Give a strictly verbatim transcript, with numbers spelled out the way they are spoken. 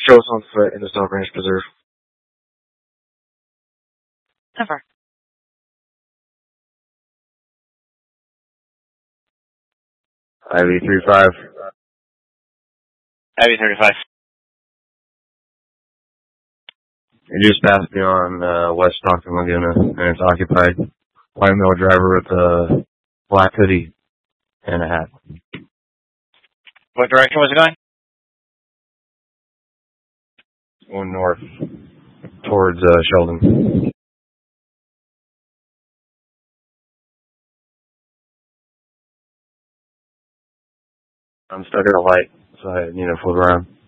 Show us on foot in the Stone Branch Preserve. Never. Ivy three five. Ivy thirty-five. You just passed me on uh, West Stockton, Laguna, and it's occupied. White male driver with a black hoodie and a hat. What direction was it going? Going north towards uh, Sheldon. I'm stuck at a light, so I, you know, flip around.